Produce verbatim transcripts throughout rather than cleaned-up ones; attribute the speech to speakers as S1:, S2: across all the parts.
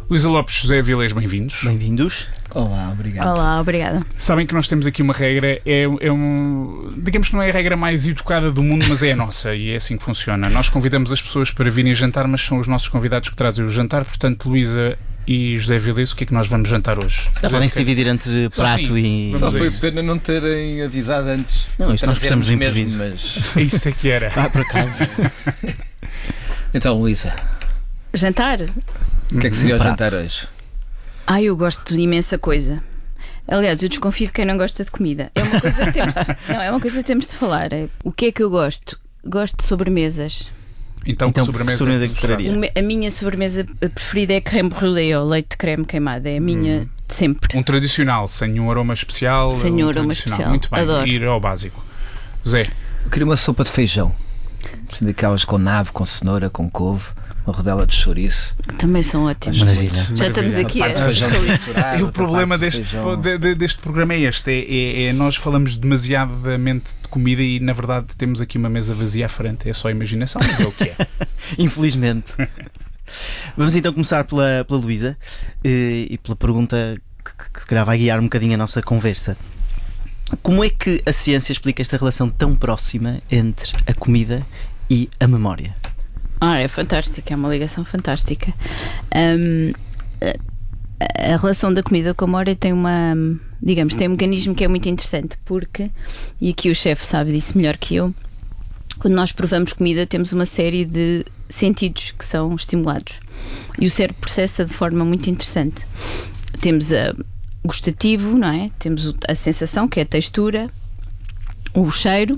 S1: Luísa Lopes, José Avilés, bem-vindos.
S2: Bem-vindos.
S3: Olá, obrigado.
S4: Olá, obrigada.
S1: Sabem que nós temos aqui uma regra, é, é um, digamos que não é a regra mais educada do mundo, mas é a nossa e é assim que funciona. Nós convidamos as pessoas para virem jantar, mas são os nossos convidados que trazem o jantar, portanto, Luísa e José Avilés, o que é que nós vamos jantar hoje?
S2: Já podem se dividir entre prato
S1: Sim,
S2: e...
S3: Só foi pena não terem avisado antes.
S2: Não, isto nós gostamos de
S3: mesmo,
S2: improviso.
S3: mas...
S1: Isso é que era.
S2: Ah, por acaso.
S3: Então, Luísa,
S4: Jantar?
S3: o que é que seria o
S2: Prato.
S3: jantar hoje?
S4: Ah, eu gosto de imensa coisa. Aliás, eu desconfio de quem não gosta de comida. É uma coisa que temos de, não, é uma coisa que temos de falar. É, o que é que eu gosto? Gosto de sobremesas.
S1: Então,
S2: Então,
S1: que sobremesa,
S2: que sobremesa que
S1: gostaria?
S2: gostaria?
S4: Uma- a minha sobremesa preferida é creme brûlée ou leite de creme queimado. É a minha
S1: Hum.
S4: de sempre.
S1: Um tradicional, sem nenhum aroma especial.
S4: Sem nenhum
S1: um
S4: aroma
S1: tradicional.
S4: especial.
S1: Muito bem,
S4: Adoro.
S1: ir ao básico. Zé,
S3: Eu queria uma sopa de feijão. Daquelas com nave, com cenoura, com couve, uma rodela de chouriço.
S4: Também são ótimos.
S2: Maravilha.
S4: Já estamos
S1: Maravilha.
S4: aqui
S3: Uma
S4: a
S3: parte de feijão triturado,
S1: e o
S3: outra
S1: problema
S3: parte de
S1: deste,
S3: feijão.
S1: de- de- deste programa é este: é, é- é nós falamos demasiadamente de comida e, na verdade, temos aqui uma mesa vazia à frente. É só imaginação, mas é o que é.
S2: Infelizmente. Vamos então começar pela, pela Luísa eh, e pela pergunta que, que se calhar vai guiar um bocadinho a nossa conversa. Como é que a ciência explica esta relação tão próxima entre a comida e a memória?
S4: Ah, é fantástico, é uma ligação fantástica. Hum, a, a relação da comida com a memória tem uma, digamos, tem um mecanismo que é muito interessante, porque, e aqui o chefe sabe disso melhor que eu, quando nós provamos comida temos uma série de sentidos que são estimulados e o cérebro processa de forma muito interessante. Temos a gustativo, não é? Temos o- a sensação, que é a textura, o cheiro.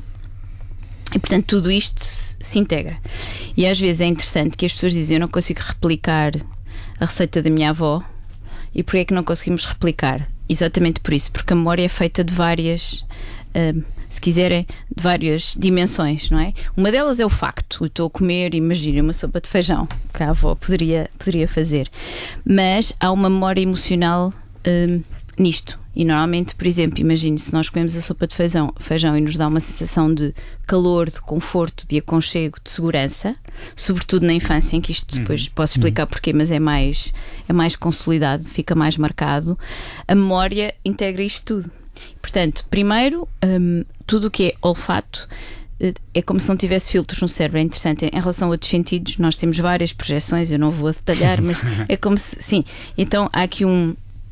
S4: E, portanto, tudo isto se se integra. E às vezes é interessante que as pessoas dizem: eu não consigo replicar a receita da minha avó. E porquê é que não conseguimos replicar? Exatamente por isso, porque a memória é feita de várias, hum, se quiserem, de várias dimensões, não é? Uma delas é o facto. Eu estou a comer, imagine, uma sopa de feijão, que a avó poderia, poderia fazer. Mas há uma memória emocional hum, nisto. E normalmente, por exemplo, imagine se nós comemos a sopa de feijão, feijão e nos dá uma sensação de calor, de conforto, de aconchego, de segurança, sobretudo na infância, em que isto depois posso explicar porquê, mas é mais, é mais consolidado, fica mais marcado. A memória integra isto tudo. Portanto, primeiro, hum, tudo o que é olfato eh, é como se não tivesse filtros no cérebro. É interessante. Em relação a outros sentidos, nós temos várias projeções, eu não vou detalhar, mas é como se, sim. Então há aqui um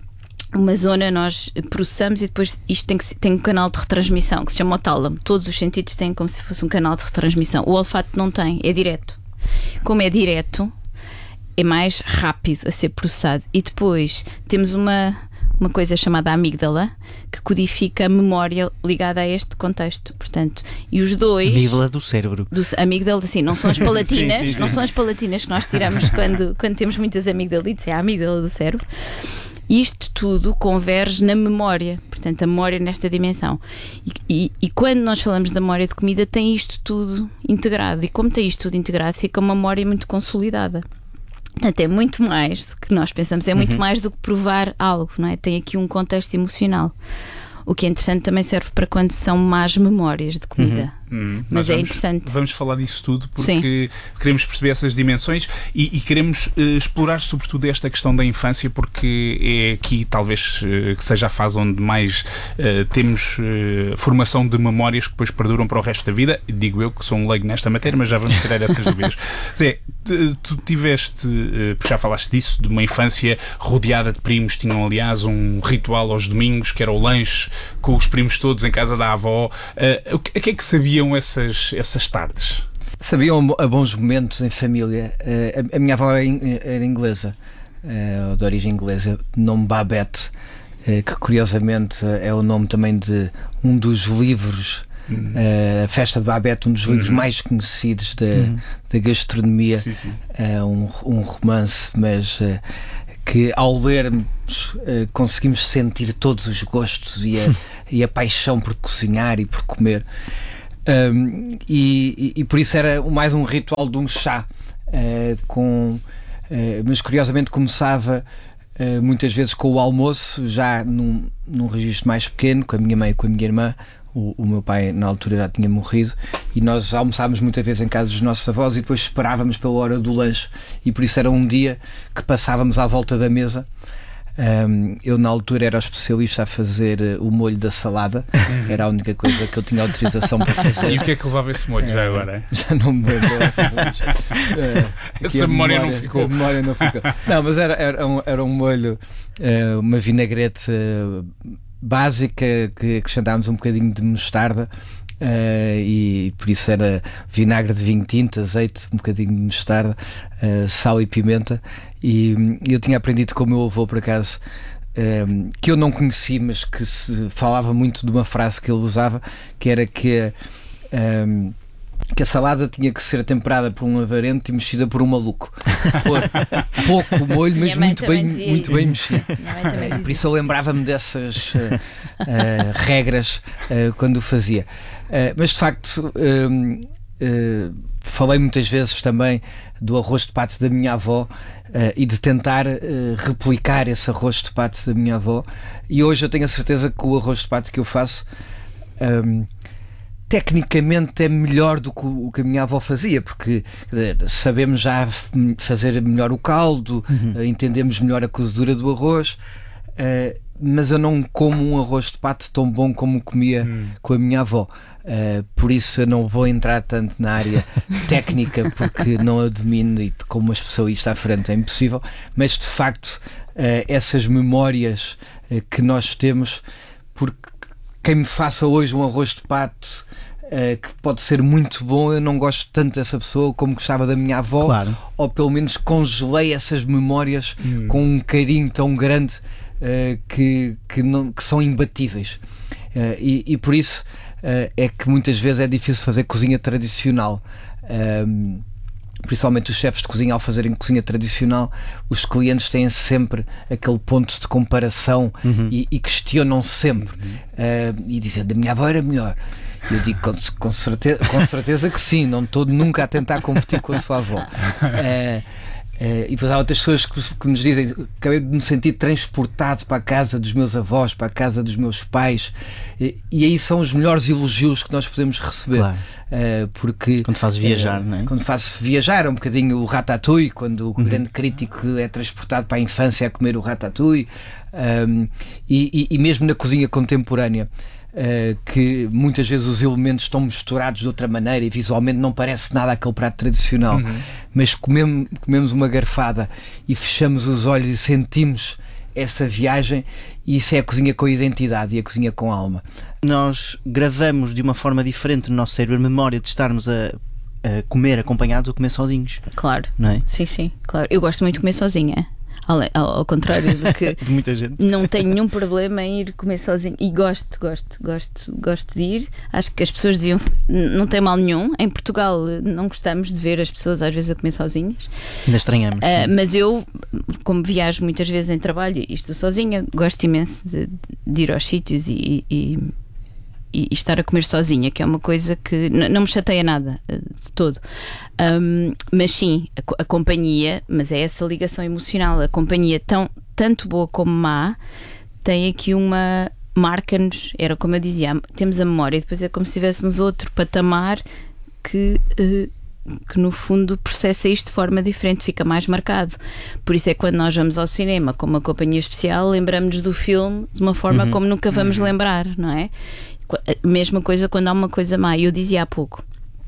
S4: uma zona, nós processamos e depois isto tem, que, se- tem um canal de retransmissão que se chama o tálamo. Todos os sentidos têm como se fosse um canal de retransmissão. O olfato não tem, é direto. Como é direto, é mais rápido a ser processado. E depois temos uma, uma coisa chamada amígdala que codifica a memória ligada a este contexto. Portanto, e os dois...
S2: Amígdala do cérebro.
S4: Do amígdala, assim, não são as palatinas,
S1: Sim, sim, sim.
S4: não são as palatinas que nós tiramos quando, quando temos muitas amigdalites, é a amígdala do cérebro. Isto tudo converge na memória, portanto, a memória nesta dimensão. E, e, e quando nós falamos da memória de comida, tem isto tudo integrado. E como tem isto tudo integrado, fica uma memória muito consolidada. Portanto, é muito mais do que nós pensamos, é muito
S2: Uhum.
S4: mais do que provar algo, não é? Tem aqui um contexto emocional. O que é interessante também serve para quando são más memórias de comida.
S1: Hum,
S4: Mas
S1: nós
S4: é
S1: vamos,
S4: interessante.
S1: Vamos falar disso tudo porque queremos perceber essas dimensões e, e queremos eh, explorar sobretudo esta questão da infância, porque é aqui talvez eh, que seja a fase onde mais eh, temos eh, formação de memórias que depois perduram para o resto da vida. Digo eu que sou um leigo nesta matéria, mas já vamos tirar essas dúvidas. Zé, tu, tu tiveste, eh, já falaste disso, de uma infância rodeada de primos, tinham aliás um ritual aos domingos que era o lanche com os primos todos em casa da avó. Eh, o que, a que é que sabiam essas, essas tardes?
S3: Sabiam a bons momentos em família. Eh, a, a minha avó era, in- era inglesa, eh, de origem inglesa, nome Babette, eh, que curiosamente é o nome também de um dos livros, eh, a Festa de Babette, um dos livros mais conhecidos da, da gastronomia.
S1: Sim, sim.
S3: É um, um romance, mas eh, que ao lermos eh, conseguimos sentir todos os gostos e a, e a paixão por cozinhar e por comer. Um, e, e, e por isso era mais um ritual de um chá, uh, com, uh, mas curiosamente começava uh, muitas vezes com o almoço, já num, num registro mais pequeno, com a minha mãe e com a minha irmã. O, o meu pai na altura já tinha morrido e nós almoçávamos muitas vezes em casa dos nossos avós e depois esperávamos pela hora do lanche, e por isso era um dia que passávamos à volta da mesa. Um, eu na altura era o especialista a fazer o molho da salada, era a única coisa que eu tinha autorização para fazer.
S1: E o que é que levava esse molho já agora?
S3: Já não me lembro. uh,
S1: Essa memória, memória não ficou.
S3: A memória não ficou. Não, mas era, era, um, era um molho, uh, uma vinagrete uh, básica que acrescentámos um bocadinho de mostarda. Uh, e por isso era vinagre de vinho tinto, azeite, um bocadinho de mostarda, uh, sal e pimenta. E eu tinha aprendido com o meu avô, por acaso, um, que eu não conheci, mas que se falava muito de uma frase que ele usava, que era que, um, que a salada tinha que ser temperada por um avarente e mexida por um maluco. Por pouco molho, mas muito bem, muito bem mexido. Por isso eu lembrava-me dessas uh, uh, regras uh, quando o fazia. Uh, mas de facto um, uh, falei muitas vezes também do arroz de pato da minha avó uh, e de tentar uh, replicar esse arroz de pato da minha avó, e hoje eu tenho a certeza que o arroz de pato que eu faço um, tecnicamente é melhor do que o que a minha avó fazia, porque dizer, sabemos já fazer melhor o caldo, uhum. uh, entendemos melhor a cozedura do arroz. Uh, mas eu não como um arroz de pato tão bom como comia hum. com a minha avó. Uh, por isso eu não vou entrar tanto na área técnica, porque não a domino e como uma especialista à frente é impossível, mas de facto uh, essas memórias uh, que nós temos, porque quem me faça hoje um arroz de pato uh, que pode ser muito bom, eu não gosto tanto dessa pessoa como gostava da minha avó, claro. Ou pelo menos congelei essas memórias hum. com um carinho tão grande Uh, que, que, não, que são imbatíveis, uh, e, e por isso uh, é que muitas vezes é difícil fazer cozinha tradicional, uh, principalmente os chefes de cozinha. Ao fazerem cozinha tradicional, os clientes têm sempre aquele ponto de comparação uhum. e, e questionam sempre uh, e dizem, da minha avó era melhor. Eu digo com, com, certeza, com certeza que sim, não estou nunca a tentar competir com a sua avó. Uh, Uh, e depois há outras pessoas que, que nos dizem, acabei de me sentir transportado para a casa dos meus avós, para a casa dos meus pais, e, e aí são os melhores elogios que nós podemos receber. Claro. Uh, porque
S2: quando fazes viajar,
S3: uh,
S2: não é?
S3: Quando fazes viajar, é um bocadinho o ratatouille, quando o uhum. grande crítico é transportado para a infância a comer o ratatouille, um, e, e, e mesmo na cozinha contemporânea. Uh, que muitas vezes os elementos estão misturados de outra maneira e visualmente não parece nada aquele prato tradicional, uhum. mas comemos, comemos uma garfada e fechamos os olhos e sentimos essa viagem, e isso é a cozinha com identidade e a cozinha com alma.
S2: Nós gravamos de uma forma diferente no nosso cérebro a memória de estarmos a, a comer acompanhados ou comer sozinhos.
S4: Claro,
S2: não é?
S4: Sim, sim, claro. Eu gosto muito de comer sozinha. Ao, ao contrário do que
S2: de muita gente.
S4: Não tenho nenhum problema em ir comer sozinho, e gosto, gosto, gosto, gosto de ir. Acho que as pessoas deviam, não tem mal nenhum. Em Portugal não gostamos de ver as pessoas às vezes a comer sozinhas.
S2: Ainda estranhamos.
S4: Uh, mas eu, como viajo muitas vezes em trabalho e estou sozinha, gosto imenso de, de ir aos sítios e, e, e estar a comer sozinha, que é uma coisa que n- não me chateia nada de todo. Um, mas sim, a, a companhia, mas é essa ligação emocional, a companhia tão, tanto boa como má, tem aqui uma, marca-nos, era como eu dizia, temos a memória, e depois é como se tivéssemos outro patamar que, uh, que no fundo processa isto de forma diferente, fica mais marcado. Por isso é que quando nós vamos ao cinema com uma companhia especial, lembramos-nos do filme de uma forma uhum. como nunca vamos uhum. lembrar, não é? A mesma coisa quando há uma coisa má. Eu dizia há pouco,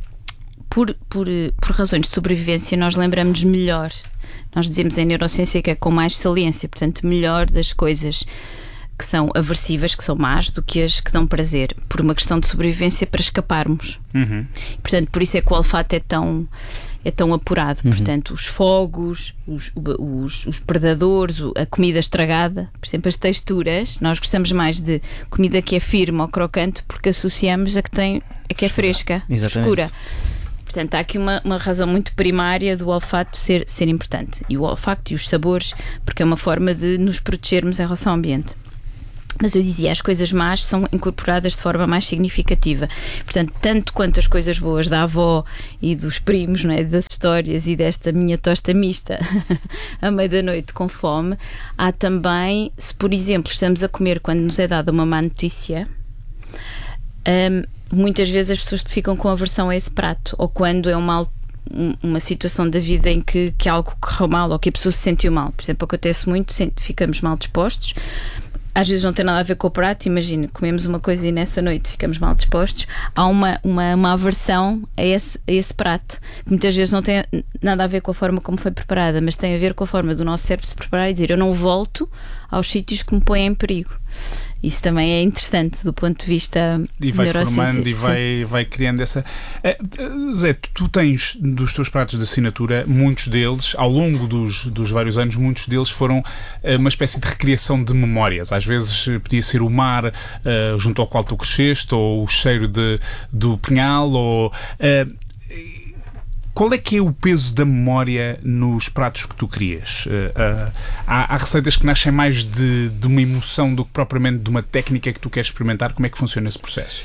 S4: Por, por, por razões de sobrevivência, nós lembramos melhor. Nós dizemos em neurociência que é com mais saliência, portanto, melhor das coisas que são aversivas, que são más, do que as que dão prazer, por uma questão de sobrevivência para escaparmos. Uhum. Portanto, por isso é que o olfato é tão, é tão apurado. Uhum. Portanto, os fogos, os, os, os predadores, a comida estragada, por exemplo, as texturas, nós gostamos mais de comida que é firme ou crocante porque associamos a que, tem, a que é fresca,
S2: Exatamente.
S4: escura. Portanto, há aqui uma, uma razão muito primária do olfato ser, ser importante. E o olfato e os sabores, porque é uma forma de nos protegermos em relação ao ambiente. Mas eu dizia, as coisas más são incorporadas de forma mais significativa. Portanto, tanto quanto as coisas boas da avó e dos primos, não é? Das histórias e desta minha tosta mista à meia da noite com fome, há também, se por exemplo estamos a comer quando nos é dada uma má notícia, um, muitas vezes as pessoas ficam com aversão a esse prato, ou quando é uma, uma situação da vida em que, que algo correu mal ou que a pessoa se sentiu mal. Por exemplo, acontece muito, ficamos mal dispostos. Às vezes não tem nada a ver com o prato. Imagina, comemos uma coisa e nessa noite ficamos mal dispostos. Há uma, uma, uma aversão a esse, a esse prato, que muitas vezes não tem nada a ver com a forma como foi preparada, mas tem a ver com a forma do nosso cérebro se preparar e dizer: eu não volto aos sítios que me põem em perigo. Isso também é interessante do ponto de vista
S1: e vai
S4: neurociências.
S1: formando e vai, vai criando essa... Uh, Zé, tu, tu tens dos teus pratos de assinatura, muitos deles, ao longo dos, dos vários anos, muitos deles foram uh, uma espécie de recriação de memórias. Às vezes podia ser o mar uh, junto ao qual tu cresceste, ou o cheiro de, do pinhal, ou... Uh, Qual é que é o peso da memória nos pratos que tu crias? Uh, uh, há, há receitas que nascem mais de, de uma emoção do que propriamente de uma técnica que tu queres experimentar. Como é que funciona esse processo?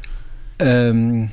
S3: Um,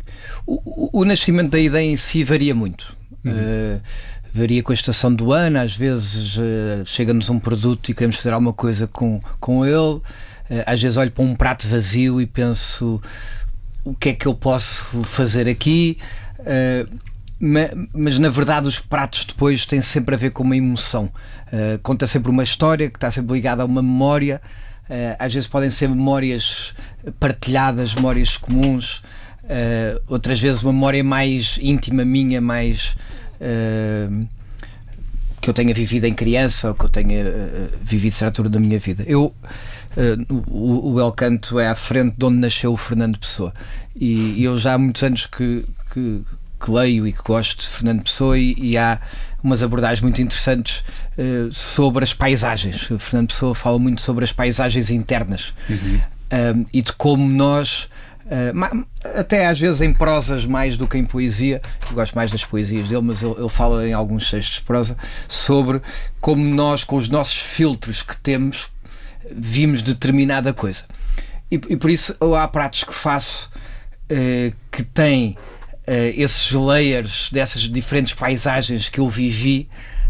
S3: o, o nascimento da ideia em si varia muito. Uhum. Uh, varia com a estação do ano. Às vezes uh, chega-nos um produto e queremos fazer alguma coisa com, com ele. Uh, às vezes olho para um prato vazio e penso: o que é que eu posso fazer aqui? Uh, Mas na verdade os pratos depois têm sempre a ver com uma emoção. Uh, conta sempre uma história que está sempre ligada a uma memória. Uh, às vezes podem ser memórias partilhadas, memórias comuns. Uh, outras vezes uma memória mais íntima minha, mais uh, que eu tenha vivido em criança ou que eu tenha uh, vivido certa altura da minha vida. Eu Uh, o, o El Canto é à frente de onde nasceu o Fernando Pessoa, e, e eu já há muitos anos que, que, que leio e que gosto de Fernando Pessoa, e, e há umas abordagens muito interessantes uh, sobre as paisagens. O Fernando Pessoa fala muito sobre as paisagens internas. Uhum. uh, e de como nós uh, até às vezes em prosas mais do que em poesia, eu gosto mais das poesias dele, mas ele, ele fala em alguns textos de prosa sobre como nós, com os nossos filtros que temos, vimos determinada coisa. E, e por isso há pratos que faço uh, que têm uh, esses layers dessas diferentes paisagens que eu vivi,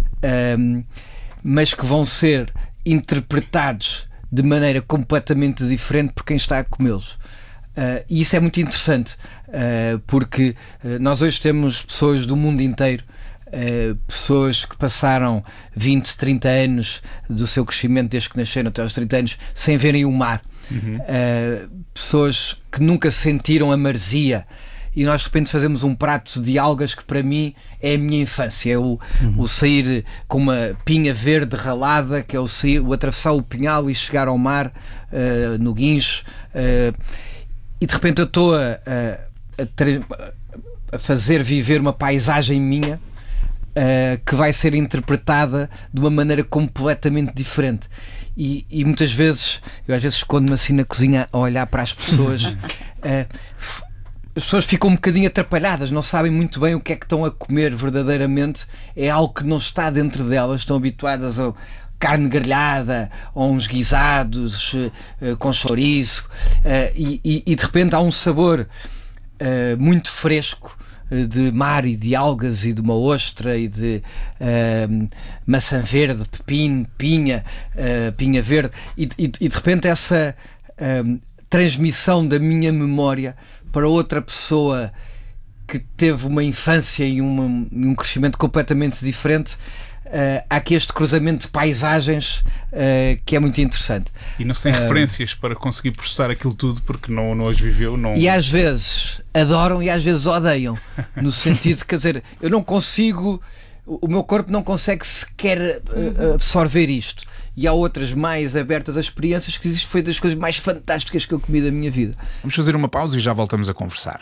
S3: um, mas que vão ser interpretados de maneira completamente diferente por quem está a comê-los. Uh, e isso é muito interessante, uh, porque uh, nós hoje temos pessoas do mundo inteiro, Uh, pessoas que passaram vinte, trinta anos do seu crescimento desde que nasceram até aos trinta anos sem verem o mar. Uhum. Uh, pessoas que nunca sentiram a maresia, e nós de repente fazemos um prato de algas que para mim é a minha infância. É o, uhum. o sair com uma pinha verde ralada, que é o, sair, o atravessar o pinhal e chegar ao mar uh, no guincho, uh, e de repente eu estou a, a, a, a fazer viver uma paisagem minha, Uh, que vai ser interpretada de uma maneira completamente diferente. E, e muitas vezes, eu às vezes escondo-me assim na cozinha a olhar para as pessoas, uh, as pessoas ficam um bocadinho atrapalhadas, não sabem muito bem o que é que estão a comer verdadeiramente, é algo que não está dentro delas, estão habituadas a carne grelhada, ou uns guisados uh, com chouriço, uh, e, e, e de repente há um sabor uh, muito fresco de mar e de algas e de uma ostra e de uh, maçã verde, pepino, pinha, uh, pinha verde, e, e, e de repente essa uh, transmissão da minha memória para outra pessoa que teve uma infância e uma, um crescimento completamente diferente. Uh, há aqui este cruzamento de paisagens uh, que é muito interessante.
S1: E não se tem uh, referências para conseguir processar aquilo tudo, porque não, não as viveu. Não...
S3: E às vezes adoram e às vezes odeiam, no sentido, quer dizer, eu não consigo, o meu corpo não consegue sequer uh, absorver isto. E há outras mais abertas a experiências, que isto foi das coisas mais fantásticas que eu comi da minha vida.
S1: Vamos fazer uma pausa e já voltamos a conversar.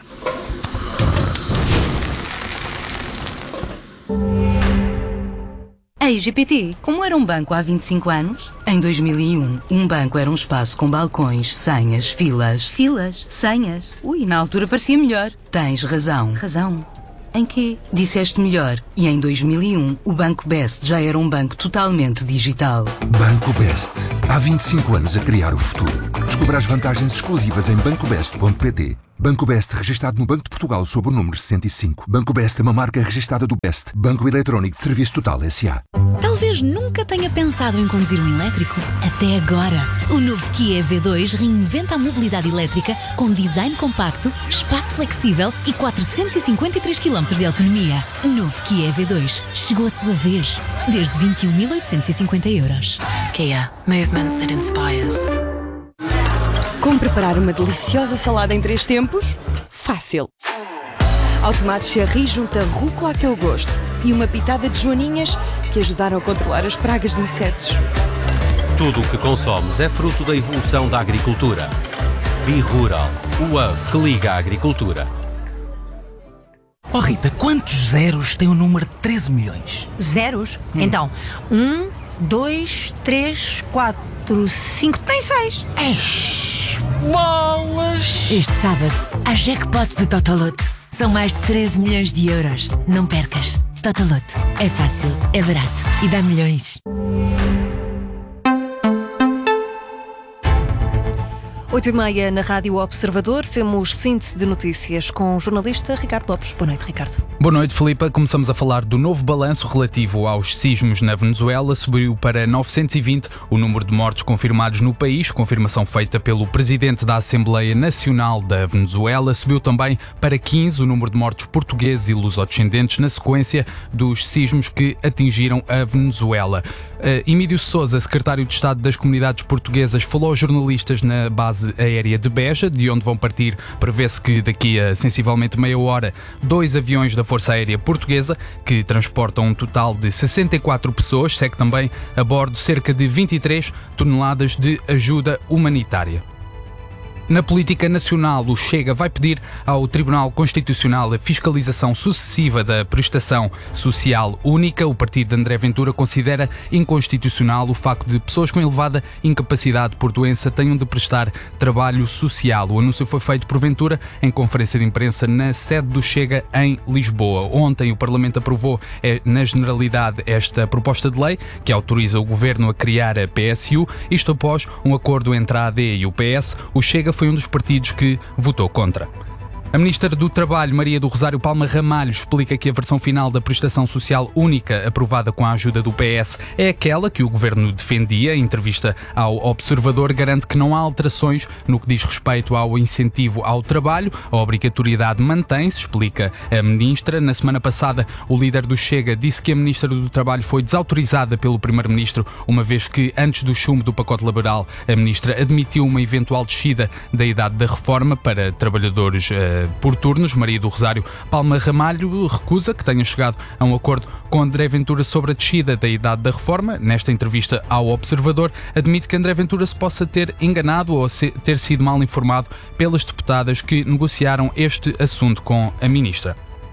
S5: A I G P T, como era um banco há vinte e cinco anos? Em dois mil e um, um banco era um espaço com balcões, senhas, filas. Filas? Senhas? Ui, na altura parecia melhor. Tens razão. Razão? Em quê? Disseste melhor. E em dois mil e um, o Banco Best já era um banco totalmente digital.
S6: Banco Best. Há vinte e cinco anos a criar o futuro. Descubra as vantagens exclusivas em banco best ponto pt. Banco Best, registado no Banco de Portugal sob o número sessenta e cinco. Banco Best é uma marca registada do Best, Banco Eletrónico de Serviço Total S A
S7: Talvez nunca tenha pensado em conduzir um elétrico. Até agora. O novo Kia E V dois reinventa a mobilidade elétrica com design compacto, espaço flexível e quatrocentos e cinquenta e três quilómetros de autonomia. Novo Kia E V dois. Chegou a sua vez. Desde vinte e um mil oitocentos e cinquenta euros.
S8: Kia. Movement that inspires.
S9: Como preparar uma deliciosa salada em três tempos? Fácil. Ao tomate cherry junta rúcula a teu gosto e uma pitada de joaninhas que ajudaram a controlar as pragas de insetos.
S10: Tudo o que consomes é fruto da evolução da agricultura. B-Rural, o hub que liga a agricultura.
S11: Oh Rita, quantos zeros tem o número de treze milhões?
S12: Zeros? Hum. Então, um, dois, três, quatro, cinco, tem seis.
S11: Eish, bolas!
S13: Este sábado, a jackpot do Totolote. São mais de treze milhões de euros. Não percas. Totolote. É fácil, é barato e dá milhões.
S9: oito e meia na Rádio Observador, temos síntese de notícias com o jornalista Ricardo Lopes. Boa noite, Ricardo.
S14: Boa noite, Filipa. Começamos a falar do novo balanço relativo aos sismos na Venezuela. Subiu para novecentos e vinte o número de mortos confirmados no país, confirmação feita pelo presidente da Assembleia Nacional da Venezuela. Subiu também para quinze o número de mortos portugueses e lusodescendentes na sequência dos sismos que atingiram a Venezuela. Uh, Emílio Sousa, secretário de Estado das Comunidades Portuguesas, falou aos jornalistas na base aérea de Beja, de onde vão partir, prevê-se que daqui a sensivelmente meia hora, dois aviões da Força Aérea Portuguesa, que transportam um total de sessenta e quatro pessoas, segue também a bordo cerca de vinte e três toneladas de ajuda humanitária. Na política nacional, o Chega vai pedir ao Tribunal Constitucional a fiscalização sucessiva da prestação social única. O partido de André Ventura considera inconstitucional o facto de pessoas com elevada incapacidade por doença tenham de prestar trabalho social. O anúncio foi feito por Ventura em conferência de imprensa na sede do Chega em Lisboa. Ontem o Parlamento aprovou, na generalidade, esta proposta de lei que autoriza o Governo a criar a P S U. Isto após um acordo entre a A D e o P S. O Chega foi um dos partidos que votou contra. A Ministra do Trabalho, Maria do Rosário Palma Ramalho, explica que a versão final da prestação social única, aprovada com a ajuda do P S, é aquela que o Governo defendia. Em entrevista ao Observador, garante que não há alterações no que diz respeito ao incentivo ao trabalho. A obrigatoriedade mantém-se, explica a Ministra. Na semana passada, o líder do Chega disse que a Ministra do Trabalho foi desautorizada pelo Primeiro-Ministro, uma vez que, antes do chumbo do pacote laboral, a Ministra admitiu uma eventual descida da idade da reforma para trabalhadores uh, por turnos. Maria do Rosário Palma Ramalho recusa que tenha chegado a um acordo com André Ventura sobre a descida da idade da reforma. Nesta entrevista ao Observador, admite que André Ventura se possa ter enganado ou ter sido mal informado pelas deputadas que negociaram este assunto com a Ministra.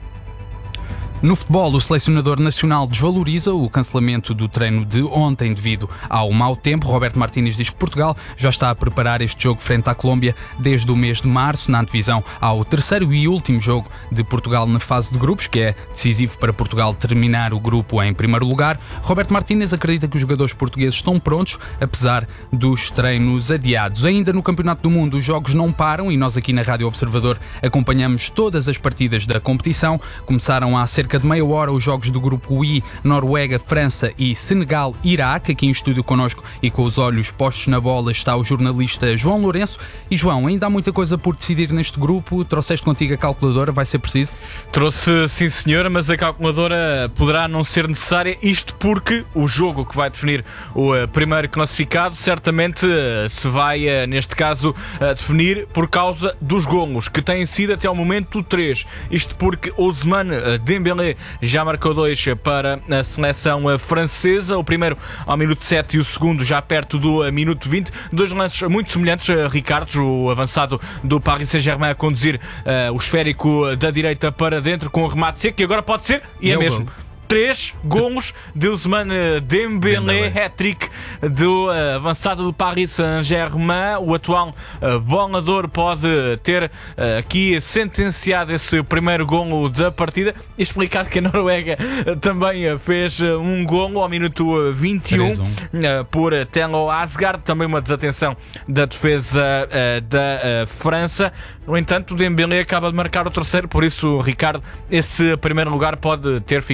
S14: No futebol, o selecionador nacional desvaloriza o cancelamento do treino de ontem devido ao mau tempo. Roberto Martínez diz que Portugal já está a preparar este jogo frente à Colômbia desde o mês de março, na antevisão ao terceiro e último jogo de Portugal na fase de grupos, que é decisivo para Portugal terminar o grupo em primeiro lugar. Roberto Martínez acredita que os jogadores portugueses estão prontos, apesar dos treinos adiados. Ainda no Campeonato do Mundo, os jogos não param e nós aqui na Rádio Observador acompanhamos todas as partidas da competição. Começaram há cerca de meia hora os jogos do grupo I, Noruega, França e Senegal, Iraque. Aqui em estúdio connosco e com os olhos postos na bola está o jornalista João Lourenço. E João, ainda há muita coisa por decidir neste grupo. Trouxeste contigo a calculadora, vai ser preciso?
S15: Trouxe, sim senhora, mas a calculadora poderá não ser necessária, isto porque o jogo que vai definir o primeiro classificado certamente se vai, neste caso, definir por causa dos golos, que têm sido até ao momento três. Isto porque Ousmane Dembélé já marcou dois para a seleção francesa, o primeiro ao minuto sete e o segundo já perto do minuto vinte. Dois lances muito semelhantes, Ricardo, o avançado do Paris Saint-Germain a conduzir uh, o esférico da direita para dentro com o remate seco, e agora pode ser, e, e é mesmo. Gol. Três golos de Ousmane Dembélé, hat-trick do uh, avançado do Paris Saint-Germain. O atual uh, bolador pode ter uh, aqui sentenciado esse primeiro golo da partida e explicar que a Noruega uh, também uh, fez uh, um golo ao minuto uh, vinte e um uh, por uh, Thelo Asgard, também uma desatenção da defesa uh, da uh, França. No entanto, o Dembélé acaba de marcar o terceiro, por isso, Ricardo, esse primeiro lugar pode ter ficado aqui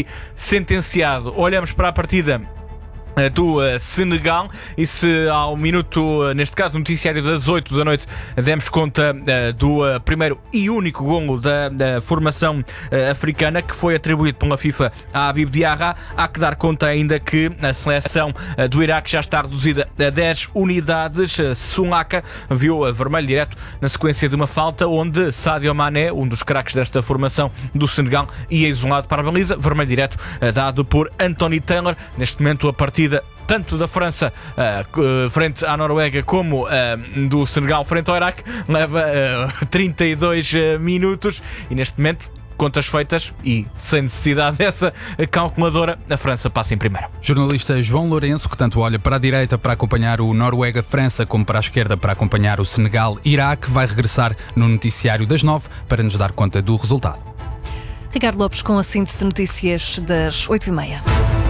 S15: aqui sentenciado. Olhamos para a partida do uh, Senegal e se ao minuto, uh, neste caso noticiário das oito da noite, demos conta uh, do uh, primeiro e único golo da, da formação uh, africana que foi atribuído pela FIFA a Habib Diarra, há que dar conta ainda que a seleção uh, do Iraque já está reduzida a dez unidades. uh, Sunlaka viu uh, vermelho direto na sequência de uma falta onde Sadio Mané, um dos craques desta formação do Senegal, ia isolado para a baliza, vermelho direto uh, dado por Anthony Taylor. Neste momento a partida tanto da França uh, frente à Noruega como uh, do Senegal frente ao Iraque leva uh, trinta e dois uh, minutos e neste momento, contas feitas e sem necessidade dessa calculadora, a França passa em primeiro.
S14: Jornalista João Lourenço, que tanto olha para a direita para acompanhar o Noruega-França como para a esquerda para acompanhar o Senegal-Iraque, vai regressar no noticiário das nove para nos dar conta do resultado.
S16: Ricardo Lopes com a síntese de notícias das oito e meia.